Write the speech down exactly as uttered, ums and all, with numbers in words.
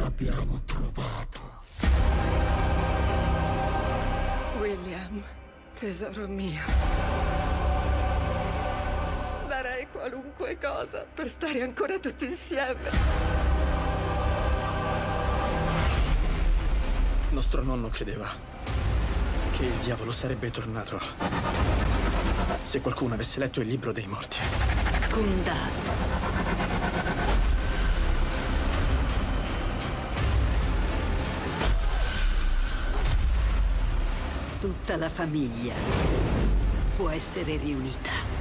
abbiamo trovato. William, tesoro mio, darei qualunque cosa per stare ancora tutti insieme. Nostro nonno credeva che il diavolo sarebbe tornato se qualcuno avesse letto il libro dei morti. Kunda. Tutta la famiglia può essere riunita.